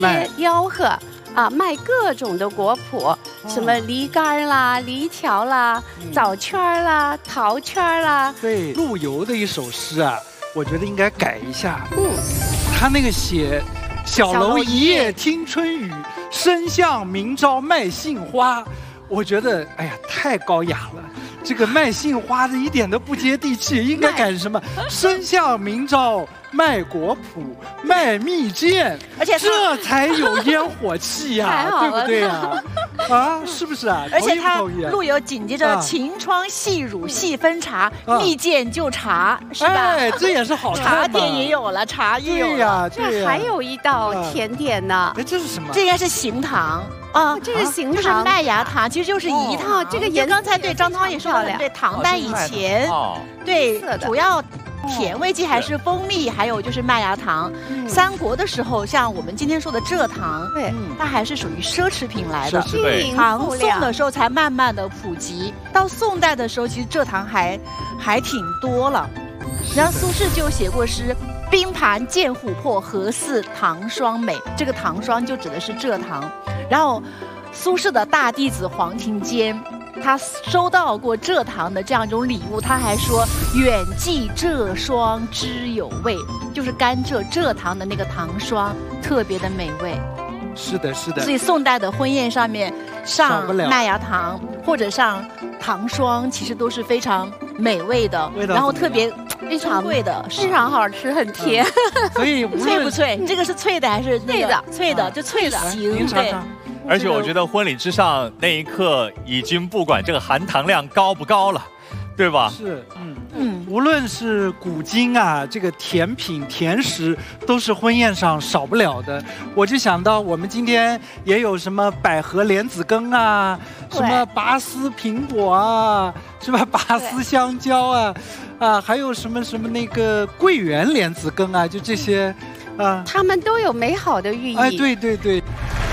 街吆喝啊，卖各种的果脯，什么梨干啦、梨条啦、枣圈啦、桃圈啦。 对，陆游的一首诗啊，我觉得应该改一下。他那个写“小楼一夜听春雨，深巷明朝卖杏花”，我觉得哎呀太高雅了。这个卖杏花的一点都不接地气，应该改什么“深巷明朝卖果脯，卖蜜饯”， 而且这才有烟火气呀，对不对呀？啊，是不是啊？ 而且他同意陆游紧接着晴窗细乳细分茶，蜜饯就茶，是吧？ 哎，这也是好看茶点也有了，茶也有了。 这还有一道甜点呢。 哎，这是什么？ 这应该是行糖。啊， 这是行糖， 就是麦芽糖，其实就是饴糖。 这个颜色刚才对张汤也说的对，唐代以前，对，主要甜味剂还是蜂蜜，还有就是麦芽糖。三国的时候，像我们今天说的蔗糖， 对， 它还是属于奢侈品来的。唐宋的时候才慢慢的普及，到宋代的时候，其实蔗糖还挺多了。然后苏轼就写过诗。冰盘见琥珀，何似糖霜美？这个糖霜就指的是蔗糖。然后，苏轼的大弟子黄庭坚，他收到过蔗糖的这样一种礼物，他还说“远寄蔗霜知有味”，就是甘蔗蔗糖的那个糖霜，特别的美味。 是的，是的。 所以宋代的婚宴上面上麦芽糖或者上糖霜，其实都是非常美味的，然后特别。非常贵的， 非常好吃，很甜。 所以脆不脆？这个是脆的还是脆的？ 脆的，就脆型。对。 而且我觉得婚礼之上那一刻，已经不管这个含糖量高不高了，对吧？ 是，无论是古今啊，这个甜品甜食都是婚宴上少不了的。我就想到我们今天也有什么百合莲子羹啊，什么拔丝苹果啊，是吧？拔丝香蕉啊。还有什么那个桂圆莲子羹啊，就这些， 他们都有美好的寓意。 哎，对对对。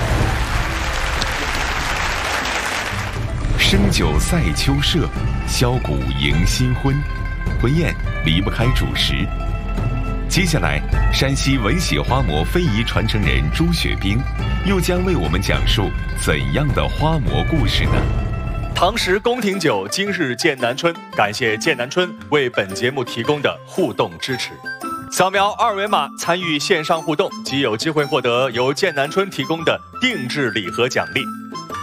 生酒赛秋社，箫鼓迎新婚，婚宴离不开主食。接下来，山西文喜花馍非遗传承人朱雪冰，又将为我们讲述怎样的花馍故事呢？ 唐时宫廷酒，今日剑南春。感谢剑南春为本节目提供的互动支持。扫描二维码参与线上互动，即有机会获得由剑南春提供的定制礼盒奖励。